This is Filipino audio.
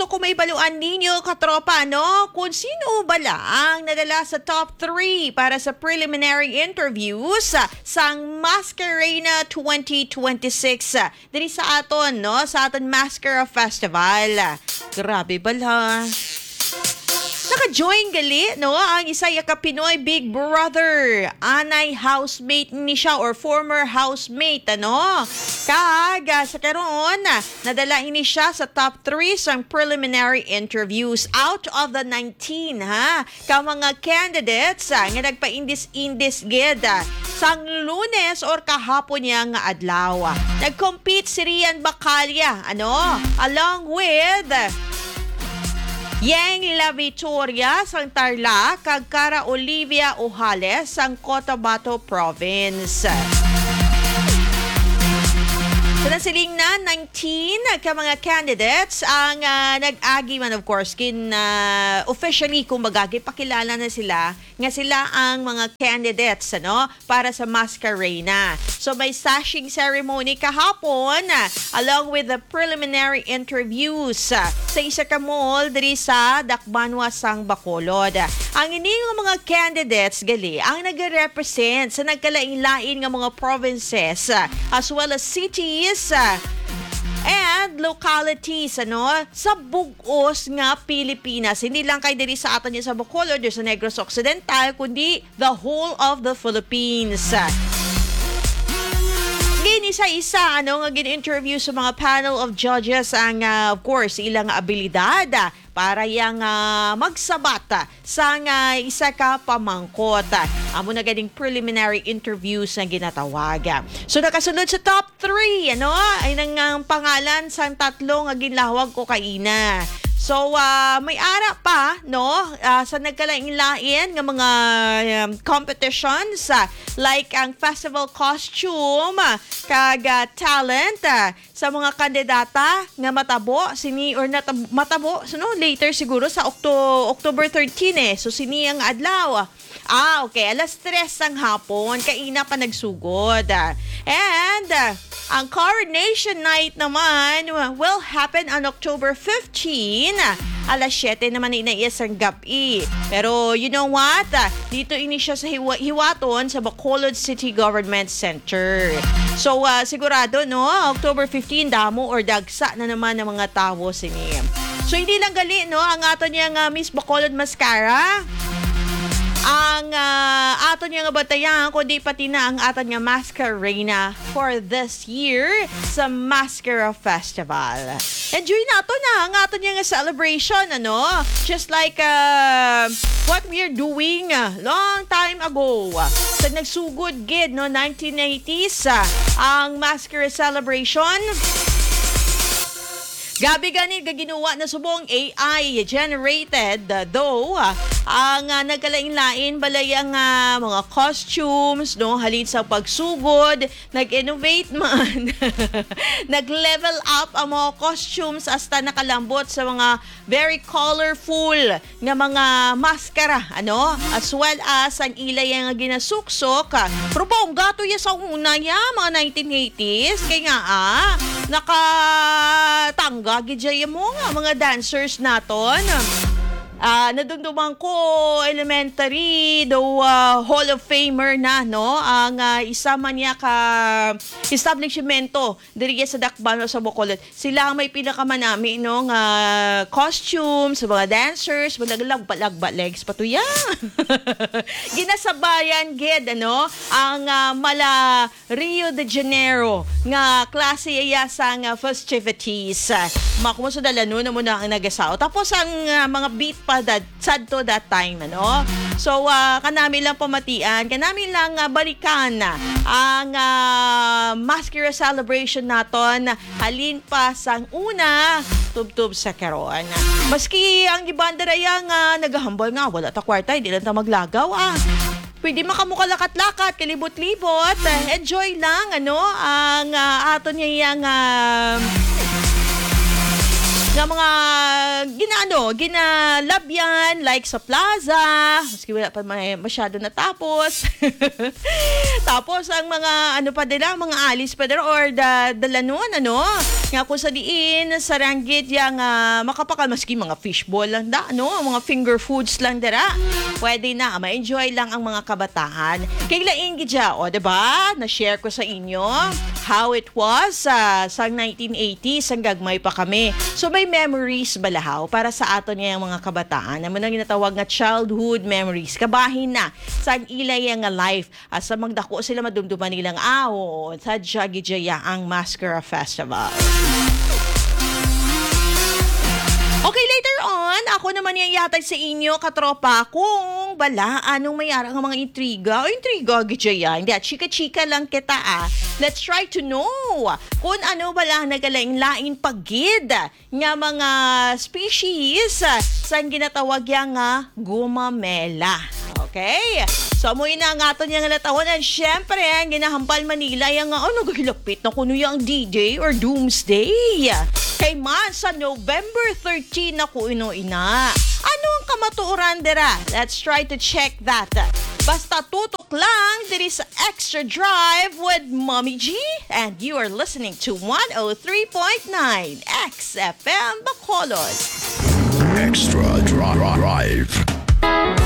gusto ko may baluan ninyo, katropa, no? Kung sino ba lang nadala sa top 3 para sa preliminary interviews sa Masquerena 2026. Diri sa aton, no? Sa aton Mascara Festival. Grabe bala. Naka-join gali, no? Ang isa ka Pinoy Big Brother. Anay housemate ni siya or former housemate, ano? Sa karon, nadala ini siya sa top 3 sa preliminary interviews out of the 19, ha? Mga candidates nga nagpa-indis-indis gid sang Lunes or kahapon niya nga adlaw. Nag-compete si Rian Bacalia, ano? Along with Yang La Victoria sang Tarlac kag Cara Olivia Ojales sang Cotabato Province. So nasiling na 19 ka mga candidates ang nag-agi man of course officially kumbaga pakilala na sila nga sila ang mga candidates ano para sa Masquerena. So may sashing ceremony kahapon along with the preliminary interviews sa isa ka mall diri sa Dakbanwa sang Bacolod. Ang ining mga candidates gali ang nag-represent sa nagkalain-lain nga mga provinces as well as cities and localities sa bugos nga Pilipinas. Hindi lang kay diri sa aton sa Bacolod sa Negros Occidental kundi the whole of the Philippines. Isa-isa nga gin-interview sa mga panel of judges ang of course ilang abilidad para yang magsabat sa isa ka pamangkot. Amo na ganing preliminary interviews na ginatawag. So nakasunod sa top 3 ay nang pangalan sa tatlo nga ginlawag ko kaina. So, may ara pa, sa nagkalain-lain ng mga competitions like ang festival costume, kag talent sa mga kandidata nga matabo, matabo, later siguro sa October 13 So, sini ang adlaw. Okay. Alas 3 ng hapon, kaina pa nagsugod. And ang Coronation Night naman will happen on October 15. Alas 7 naman inaisang gabi. Pero you know what? Dito ini siya sa Hiwaton sa Bacolod City Government Center. So sigurado October 15 damo or dagsa na naman ng mga tao sini. So hindi lang gali ang ato niyang Miss Bacolod Mascara. Ang aton nga batayan kundi pati na ang aton nga Masquerena for this year sa Mascara Festival. Enjoy nato na ang aton nga celebration just like what we are doing long time ago. Sa nagsugod gid 1980s ang Mascara celebration. Gabi ganit ginawa na subong AI generated though ang nagkalain-lain balay ang mga costumes halin sa pagsugod nag-innovate man nag-level up ang mga costumes hasta nakalambot sa mga very colorful nga mga maskara as well as ang ilay nga ginasuksok pero gato ya sa una mga 1980s kay nga nakatangga gidya mo nga mga dancers naton. Nadumduman ko elementary though Hall of Famer na ang isa man niya ka establishmento diri sa Dakbanwa sa Bacolod. Sila ang may pinakamanami costumes sa mga dancers, malaglag legs patuya. Ginasabayan gid ang mala Rio de Janeiro nga klase sa festivities. Makumuso dalano na muna ang nagasao. Tapos ang mga beat sad to that time So kanami lang pamatian, kanami lang balikan ang Mascara celebration naton halin pa sang una tubtub sa karon. Maski ang gibandera nga nagahambal nga wala ta kwarta, hindi lang ta maglagaw Pwede makamukalakat-lakat, kalibot-libot. Enjoy lang ang aton niyang nga mga ginalabyan like sa plaza, maski wala pa masyado natapos. Tapos ang mga mga alis pa dira or dalanon nga kung sa diin sa ranggit yang makapakal maski mga fishball lang mga finger foods lang dira. Pwede na ma-enjoy lang ang mga kabataan. Kailain gidya diba? Na-share ko sa inyo how it was sa 1980s ang gagmay pa kami. So may memories balahaw para sa aton nga mga kabataan. Naman ang ginatawag nga childhood memories. Kabahin na sa ilay nga life. Sa magdako sila madumduman nilang sa Jagijaya ang Mascara Festival. Okay, later on, ako naman yung yatag sa inyo, katropa, kung bala, anong mayarang mga intriga. Intriga, gijaya. Hindi, chika-chika lang kita Let's try to know kung ano bala nagalain-lain paggid nga mga species sa ginatawag yang gumamela. Okay? So, amoy na nga ito niyang latawanan. Siyempre, ang ginahampal Manila, yung nagahilapit na kuno yung D-Day or Doomsday. Kay man, sa November 13 na ina. Ano ang kamatuoran dira? Let's try to check that. Basta tutok lang, there is Extra Drive with Mommy G. And you are listening to 103.9 XFM Bacolod. Extra Drive.